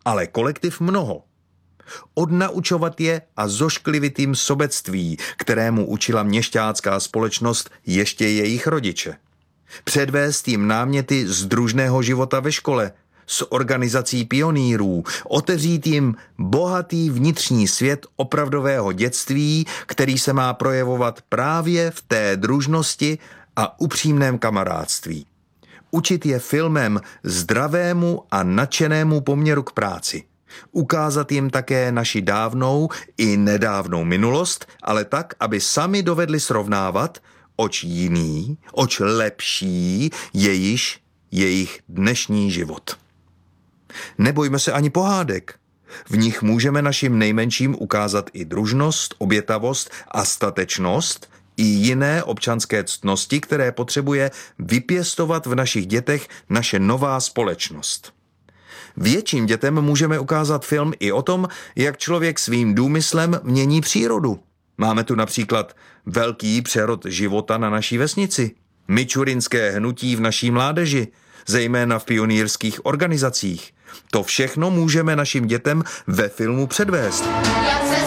ale kolektiv mnoho. Odnaučovat je a zošklivit jim sobectví, kterému učila měšťácká společnost ještě jejich rodiče. Předvést jim náměty z družného života ve škole, s organizací pionýrů, otevřít jim bohatý vnitřní svět opravdového dětství, který se má projevovat právě v té družnosti a upřímném kamarádství. Učit je filmem zdravému a nadšenému poměru k práci. Ukázat jim také naši dávnou i nedávnou minulost, ale tak, aby sami dovedli srovnávat, oč jiný, oč lepší je již jejich dnešní život. Nebojme se ani pohádek. V nich můžeme našim nejmenším ukázat i družnost, obětavost a statečnost i jiné občanské ctnosti, které potřebuje vypěstovat v našich dětech naše nová společnost. Větším dětem můžeme ukázat film i o tom, jak člověk svým důmyslem mění přírodu. Máme tu například velký přerod života na naší vesnici, mičurinské hnutí v naší mládeži, zejména v pionýrských organizacích. To všechno můžeme našim dětem ve filmu předvést.